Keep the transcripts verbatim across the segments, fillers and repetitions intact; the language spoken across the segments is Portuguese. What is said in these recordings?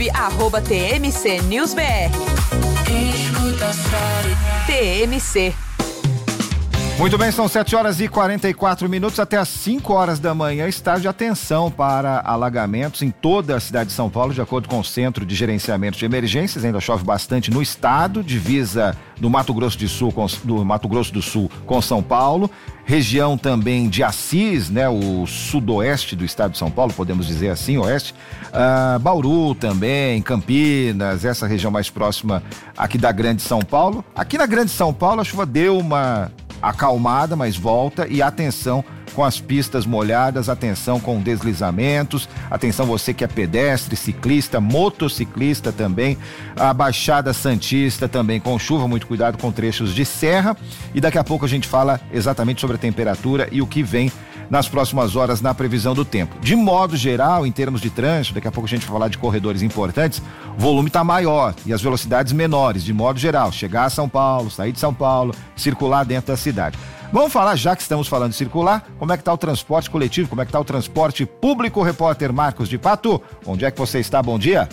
arroba T M C News B R. T M C. Muito bem, são sete horas e quarenta e quatro minutos, até às cinco horas da manhã, estágio de atenção para alagamentos em toda a cidade de São Paulo, de acordo com o Centro de Gerenciamento de Emergências. Ainda chove bastante no estado, divisa do Mato Grosso do Sul com, do Mato Grosso do Sul com São Paulo, região também de Assis, né, o sudoeste do estado de São Paulo, podemos dizer assim, oeste, uh, Bauru também, Campinas, essa região mais próxima aqui da Grande São Paulo. Aqui na Grande São Paulo a chuva deu uma acalmada, mas volta, e atenção com as pistas molhadas, atenção com deslizamentos, atenção você que é pedestre, ciclista, motociclista também, a Baixada Santista também com chuva, muito cuidado com trechos de serra, e daqui a pouco a gente fala exatamente sobre a temperatura e o que vem nas próximas horas na previsão do tempo. De modo geral, em termos de trânsito, daqui a pouco a gente vai falar de corredores importantes, o volume está maior e as velocidades menores, de modo geral, chegar a São Paulo, sair de São Paulo, circular dentro da cidade. Vamos falar, já que estamos falando de circular, como é que está o transporte coletivo, como é que está o transporte público. O repórter Marcos de Pato, onde é que você está? Bom dia.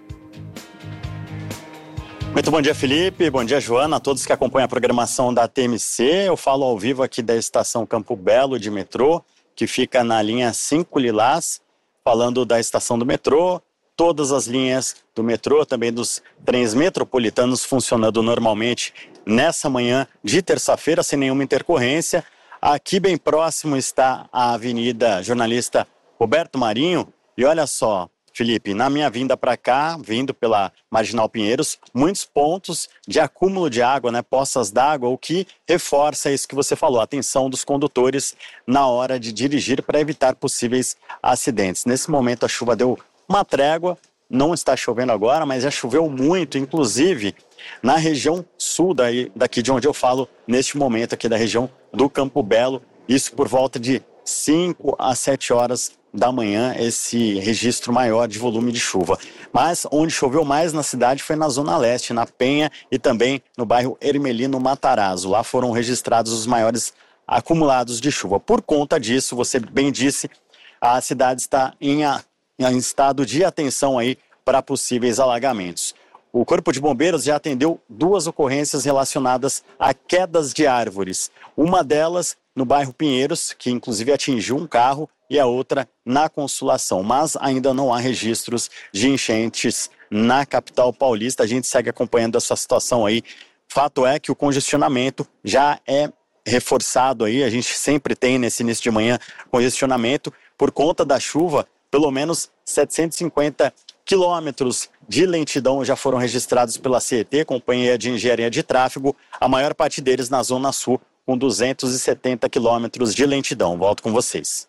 Muito bom dia, Felipe, bom dia, Joana, a todos que acompanham a programação da T M C. Eu falo ao vivo aqui da estação Campo Belo de metrô, que fica na linha cinco Lilás, falando da estação do metrô, todas as linhas do metrô, também dos trens metropolitanos funcionando normalmente nessa manhã de terça-feira, sem nenhuma intercorrência. Aqui bem próximo está a Avenida Jornalista Roberto Marinho, e olha só, Felipe, na minha vinda para cá, vindo pela Marginal Pinheiros, muitos pontos de acúmulo de água, né, poças d'água, o que reforça isso que você falou, a atenção dos condutores na hora de dirigir para evitar possíveis acidentes. Nesse momento a chuva deu uma trégua, não está chovendo agora, mas já choveu muito, inclusive na região sul daí, daqui de onde eu falo, neste momento aqui da região do Campo Belo, isso por volta de cinco a sete horas da manhã, esse registro maior de volume de chuva. Mas onde choveu mais na cidade foi na Zona Leste, na Penha e também no bairro Hermelino Matarazzo. Lá foram registrados os maiores acumulados de chuva. Por conta disso, você bem disse, a cidade está em, a, em estado de atenção aí para possíveis alagamentos. O Corpo de Bombeiros já atendeu duas ocorrências relacionadas a quedas de árvores. Uma delas no bairro Pinheiros, que inclusive atingiu um carro, e a outra na Consolação. Mas ainda não há registros de enchentes na capital paulista. A gente segue acompanhando essa situação aí. Fato é que o congestionamento já é reforçado aí. A gente sempre tem nesse início de manhã congestionamento por conta da chuva. Pelo menos setecentos e cinquenta quilômetros de lentidão já foram registrados pela C E T, Companhia de Engenharia de Tráfego, a maior parte deles na Zona Sul, com duzentos e setenta quilômetros de lentidão. Volto com vocês.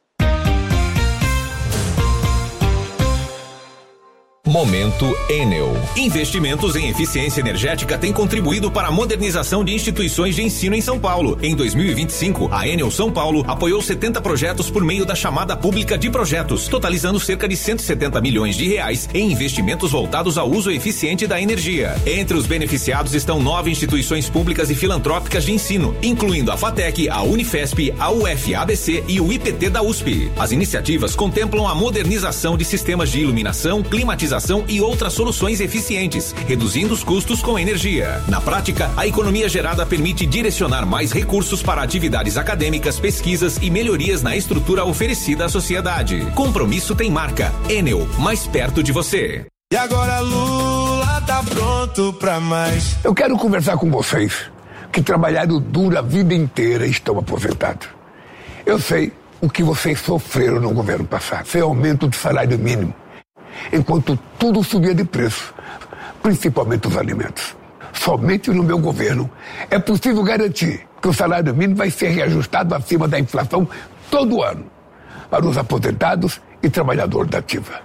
Momento Enel. Investimentos em eficiência energética têm contribuído para a modernização de instituições de ensino em São Paulo. Em dois mil e vinte e cinco, a Enel São Paulo apoiou setenta projetos por meio da chamada pública de projetos, totalizando cerca de cento e setenta milhões de reais em investimentos voltados ao uso eficiente da energia. Entre os beneficiados estão nove instituições públicas e filantrópicas de ensino, incluindo a FATEC, a Unifesp, a U F A B C e o I P T da U S P. As iniciativas contemplam a modernização de sistemas de iluminação, climatização e outras soluções eficientes, reduzindo os custos com energia. Na prática, a economia gerada permite direcionar mais recursos para atividades acadêmicas, pesquisas e melhorias na estrutura oferecida à sociedade. Compromisso tem marca. Enel, mais perto de você. E agora Lula tá pronto pra mais. Eu quero conversar com vocês que trabalharam duro a vida inteira e estão aposentados. Eu sei o que vocês sofreram no governo passado. Foi aumento do salário mínimo, enquanto tudo subia de preço, principalmente os alimentos. Somente no meu governo é possível garantir que o salário mínimo vai ser reajustado acima da inflação todo ano, para os aposentados e trabalhadores da ativa.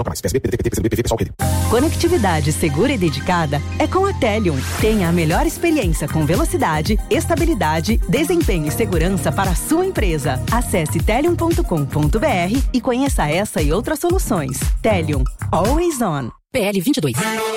Conectividade segura e dedicada é com a Telium. Tenha a melhor experiência com velocidade, estabilidade, desempenho e segurança para a sua empresa. Acesse telium ponto com ponto br e conheça essa e outras soluções. Telium. Always on. P L vinte e dois.